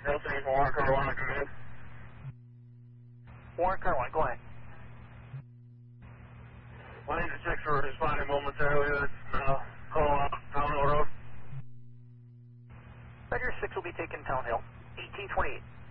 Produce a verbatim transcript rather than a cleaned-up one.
Delta eight, Warren Car one, come in. Warren Car one, go ahead. one eighty-six, we're responding momentarily. That's uh, call out Town Hill Road. Ledger six will be taken Town Hill. eighteen twenty-eight.